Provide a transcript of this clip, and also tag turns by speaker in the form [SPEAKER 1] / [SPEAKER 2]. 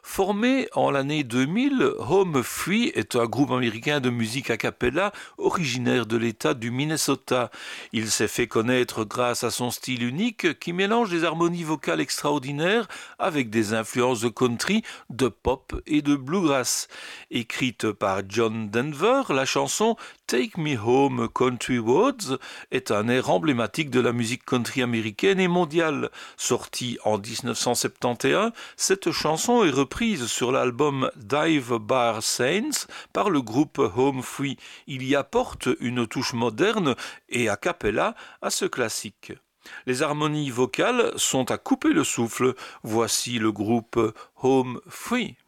[SPEAKER 1] Formé en l'année 2000, Home Free est un groupe américain de musique a cappella originaire de l'État du Minnesota. Il s'est fait connaître grâce à son style unique qui mélange des harmonies vocales extraordinaires avec des influences de country, de pop et de bluegrass. Écrite par John Denver, la chanson Take Me Home Country Roads est un air emblématique de la musique country américaine et mondiale. Sortie en 1971, cette chanson est reprise sur l'album Dive Bar Saints par le groupe Home Free. Il y apporte une touche moderne et a cappella à ce classique. Les harmonies vocales sont à couper le souffle. Voici le groupe Home Free.